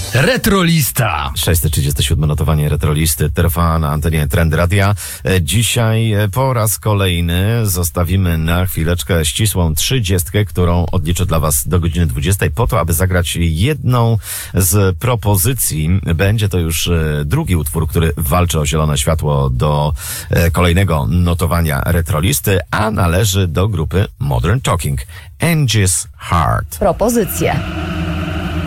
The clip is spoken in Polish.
Retrolista. 637 notowanie Retrolisty trwa na antenie Trend Radia. Dzisiaj po raz kolejny zostawimy na chwileczkę ścisłą 30, którą odliczę dla Was do godziny 20 po to, aby zagrać jedną z propozycji. Będzie to już drugi utwór, który walczy o zielone światło do kolejnego notowania Retrolisty, a należy do grupy Modern Talking. Angie's Heart. Propozycje.